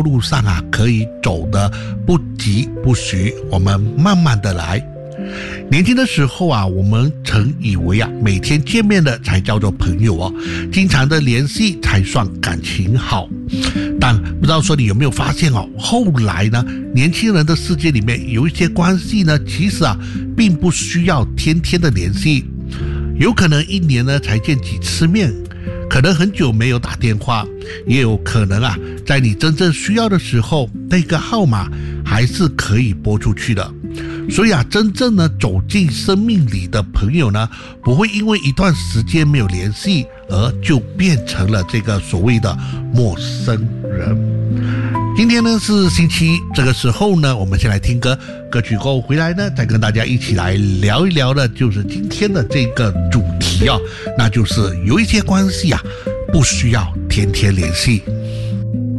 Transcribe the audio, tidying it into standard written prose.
路上啊，可以走得不急不徐，我们慢慢的来。年轻的时候啊，我们曾以为啊，每天见面的才叫做朋友哦，经常的联系才算感情好。但不知道说你有没有发现哦，后来呢，年轻人的世界里面有一些关系呢，其实啊，并不需要天天的联系，有可能一年呢才见几次面，可能很久没有打电话，也有可能啊，在你真正需要的时候，那个号码还是可以拨出去的。所以啊，真正呢走进生命里的朋友呢，不会因为一段时间没有联系而就变成了这个所谓的陌生人。今天呢是星期一，这个时候呢，我们先来听歌，歌曲过后回来呢，再跟大家一起来聊一聊的，就是今天的这个主题啊，那就是有一些关系啊，不需要天天联系。